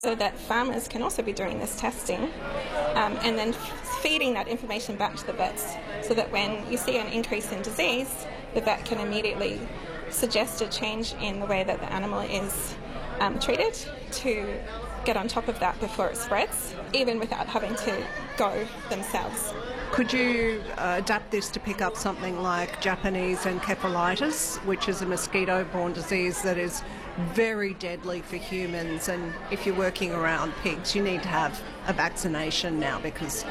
so that farmers can also be doing this testing and then feeding that information back to the vets so that when you see an increase in disease, the vet can immediately suggest a change in the way that the animal is treated to get on top of that before it spreads, even without having to go themselves. Could you adapt this to pick up something like Japanese encephalitis, which is a mosquito-borne disease that is very deadly for humans, and if you're working around pigs, you need to have a vaccination now because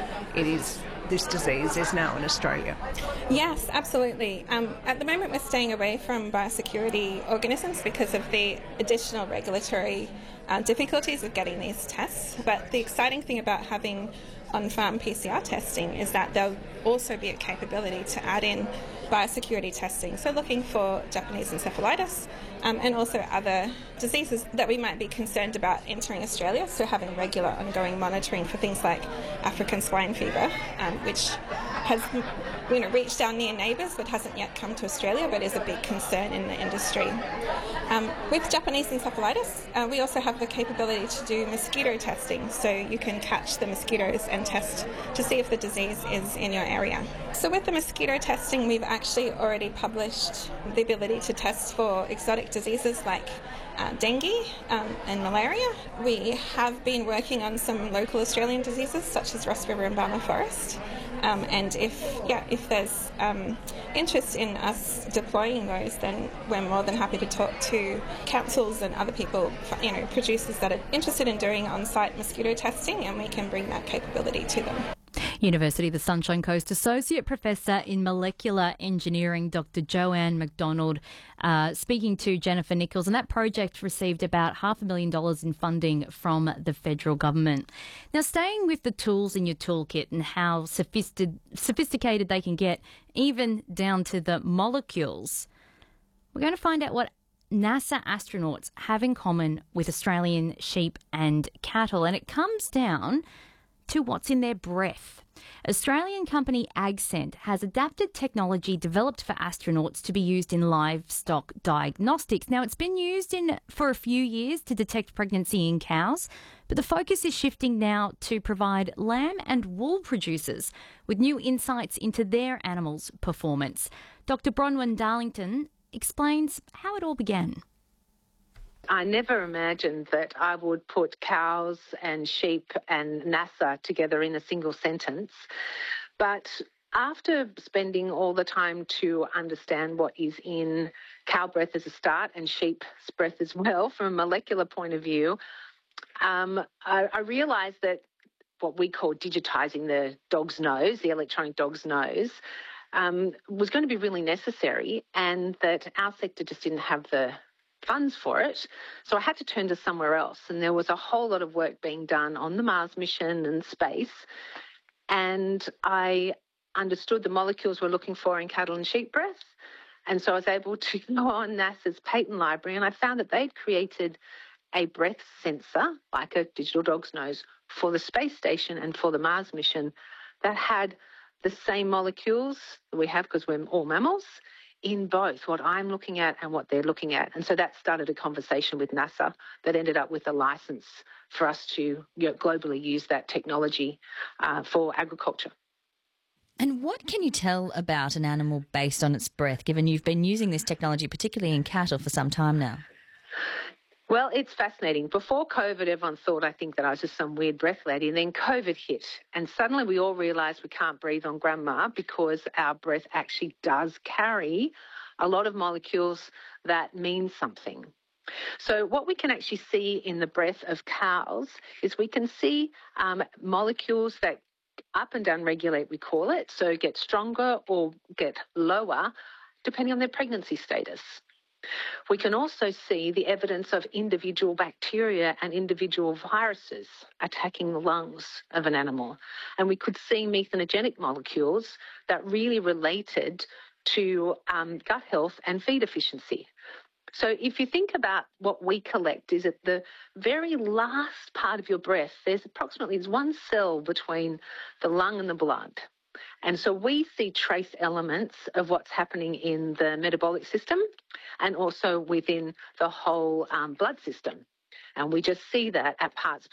this disease is now in Australia? Yes, absolutely. At the moment we're staying away from biosecurity organisms because of the additional regulatory difficulties of getting these tests, but the exciting thing about having on-farm PCR testing is that there'll also be a capability to add in biosecurity testing, so looking for Japanese encephalitis and also other diseases that we might be concerned about entering Australia, so having regular ongoing monitoring for things like African swine fever, which has reached our near neighbours but hasn't yet come to Australia but is a big concern in the industry. With Japanese encephalitis, we also have the capability to do mosquito testing, so you can catch the mosquitoes and test to see if the disease is in your area. So with the mosquito testing, we've actually already published the ability to test for exotic diseases like dengue and malaria. We have been working on some local Australian diseases such as Ross River and Barmah Forest. And if there's interest in us deploying those, then we're more than happy to talk to councils and other people, producers that are interested in doing on-site mosquito testing, and we can bring that capability to them. University of the Sunshine Coast Associate Professor in Molecular Engineering, Dr. Joanne McDonald, speaking to Jennifer Nichols. And that project received about $500,000 in funding from the federal government. Now, staying with the tools in your toolkit and how sophisticated they can get, even down to the molecules, we're going to find out what NASA astronauts have in common with Australian sheep and cattle. And it comes down to what's in their breath. Australian company AgScent has adapted technology developed for astronauts to be used in livestock diagnostics. Now, it's been used for a few years to detect pregnancy in cows, but the focus is shifting now to provide lamb and wool producers with new insights into their animals' performance. Dr. Bronwyn Darlington explains how it all began. I never imagined that I would put cows and sheep and NASA together in a single sentence. But after spending all the time to understand what is in cow breath as a start and sheep's breath as well from a molecular point of view, I realised that what we call digitising the dog's nose, the electronic dog's nose, was going to be really necessary, and that our sector just didn't have the funds for it. So I had to turn to somewhere else. And there was a whole lot of work being done on the Mars mission and space. And I understood the molecules we're looking for in cattle and sheep breath. And so I was able to go on NASA's patent library, and I found that they'd created a breath sensor, like a digital dog's nose, for the space station and for the Mars mission that had the same molecules that we have, because we're all mammals, in both what I'm looking at and what they're looking at. And so that started a conversation with NASA that ended up with a license for us to globally use that technology for agriculture. And what can you tell about an animal based on its breath, given you've been using this technology, particularly in cattle, for some time now? Well, it's fascinating. Before COVID, everyone thought, I think, that I was just some weird breath lady. And then COVID hit. And suddenly we all realised we can't breathe on grandma because our breath actually does carry a lot of molecules that mean something. So what we can actually see in the breath of cows is we can see molecules that up and down regulate, we call it, so get stronger or get lower depending on their pregnancy status. We can also see the evidence of individual bacteria and individual viruses attacking the lungs of an animal. And we could see methanogenic molecules that really related to gut health and feed efficiency. So if you think about what we collect is at the very last part of your breath, there's one cell between the lung and the blood. And so we see trace elements of what's happening in the metabolic system and also within the whole blood system. And we just see that at parts